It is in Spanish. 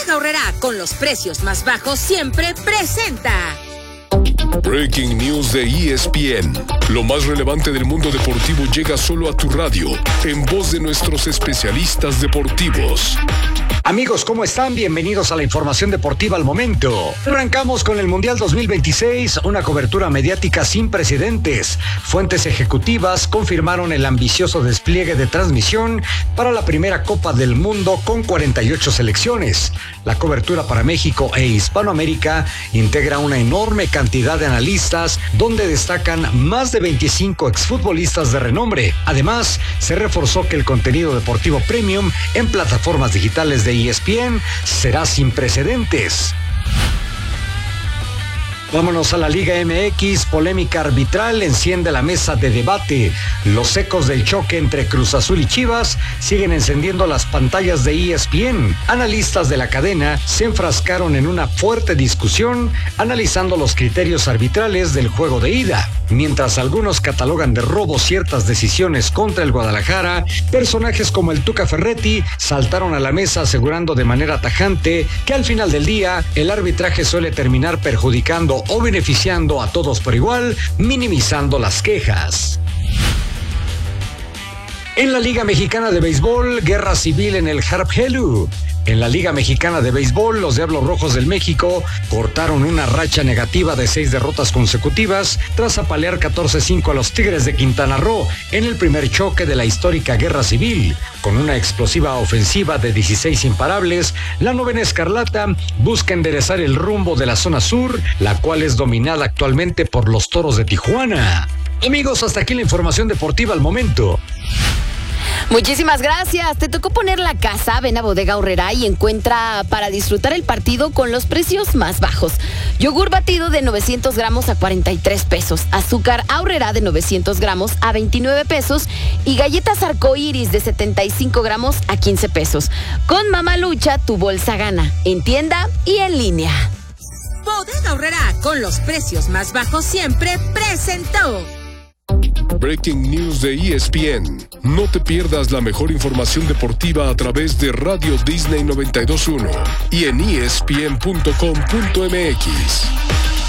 Bodega Aurrerá, con los precios más bajos siempre, presenta Breaking News de ESPN. Lo más relevante del mundo deportivo llega solo a tu radio, en voz de nuestros especialistas deportivos. Amigos, ¿cómo están? Bienvenidos a la información deportiva al momento. Arrancamos con el Mundial 2026, una cobertura mediática sin precedentes. Fuentes ejecutivas confirmaron el ambicioso despliegue de transmisión para la primera Copa del Mundo con 48 selecciones. La cobertura para México e Hispanoamérica integra una enorme cantidad de analistas, donde destacan más de 25 exfutbolistas de renombre. Además, se reforzó que el contenido deportivo premium en plataformas digitales de ESPN será sin precedentes. Vámonos a la Liga MX. Polémica arbitral enciende la mesa de debate. Los ecos del choque entre Cruz Azul y Chivas siguen encendiendo las pantallas de ESPN. Analistas de la cadena se enfrascaron en una fuerte discusión analizando los criterios arbitrales del juego de ida. Mientras algunos catalogan de robo ciertas decisiones contra el Guadalajara, personajes como el Tuca Ferretti saltaron a la mesa asegurando de manera tajante que al final del día el arbitraje suele terminar perjudicando o beneficiando a todos por igual, minimizando las quejas. En la Liga Mexicana de Béisbol, guerra civil en el Harp Helú. En la Liga Mexicana de Béisbol, los Diablos Rojos del México cortaron una racha negativa de 6 derrotas consecutivas tras apalear 14-5 a los Tigres de Quintana Roo en el primer choque de la histórica guerra civil. Con una explosiva ofensiva de 16 imparables, la novena escarlata busca enderezar el rumbo de la zona sur, la cual es dominada actualmente por los Toros de Tijuana. Amigos, hasta aquí la información deportiva al momento. Muchísimas gracias. Te tocó poner la casa. Ven a Bodega Aurrerá y encuentra para disfrutar el partido con los precios más bajos. Yogur batido de 900 gramos a 43 pesos. Azúcar Aurrerá de 900 gramos a 29 pesos. Y galletas arcoíris de 75 gramos a 15 pesos. Con Mamalucha, tu bolsa gana. En tienda y en línea. Bodega Aurrerá, con los precios más bajos siempre, presentó Breaking News de ESPN. No te pierdas la mejor información deportiva a través de Radio Disney 92.1 y en ESPN.com.mx.